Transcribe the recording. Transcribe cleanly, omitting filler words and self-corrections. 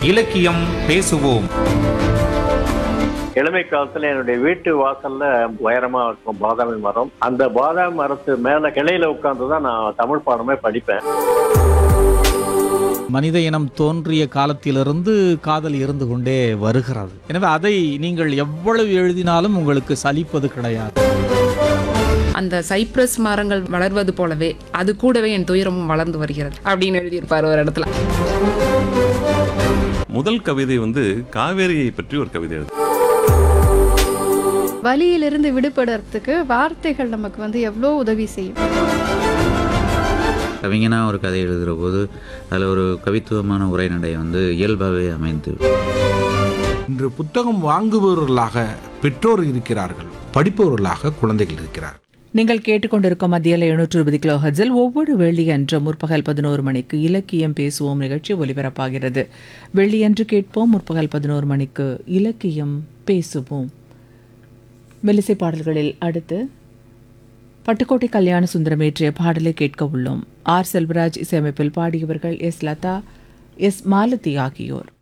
இலக்கியம் பேசுவோம். இளமை காலத்துல என்னுடைய வீட்டு வாசல்ல உயரமா இருக்கும் பாதாமி மரம். அந்த பாதாமி மரத்து மேல கிளையில உட்கார்ந்துதான் நான் தமிழ் பாடமே படிப்பேன். மனித இனம் தோன்றிய காலத்திலிருந்து காதல் இருந்து கொண்டே வருகிறது. எனவே அதை நீங்கள் எவ்வளவு எழுதினாலும் உங்களுக்கு சலிப்பது கிடையாது. அந்த சைப்ரஸ் மரங்கள் வளர்வது போலவே அது கூடவே என் துயரமும் வளர்ந்து வருகிறது அப்படின்னு எழுதியிருப்பார் ஒரு இடத்துல. முதல் கவிதை காவேரியை பற்றி ஒரு கவிதை எழுது. வலியிலிருந்து விடுபடுறதுக்கு வார்த்தைகள் நமக்கு எவ்வளோ உதவி செய்யும். கவிஞனாக ஒரு கதை எழுதுகிற போது அதில் ஒரு கவித்துவமான உரைநடை இயல்பாகவே அமைந்து. இன்று புத்தகம் வாங்குபவர்களாக பெற்றோர் இருக்கிறார்கள், படிப்பவர்களாக குழந்தைகள் இருக்கிறார். நீங்கள் கேட்டுக்கொண்டிருக்கும் மத்தியில் 720 கிலோஹெர்ட்ஸில் ஒவ்வொரு வெள்ளியன்று முற்பகல் 11 மணிக்கு இலக்கியம் பேசுவோம் நிகழ்ச்சி ஒலிபரப்பாகிறது. வெள்ளியன்று கேட்போம், முற்பகல் 11 மணிக்கு இலக்கியம் பேசுவோம். மெல்லிசை பாடல்களில் அடுத்து பட்டுக்கோட்டை கல்யாண சுந்தரம் இயற்றிய பாடலை கேட்க உள்ளோம். ஆர் செல்வராஜ் இசையமைப்பில் பாடியவர்கள் எஸ் லதா, எஸ் மாலதி ஆகியோர்.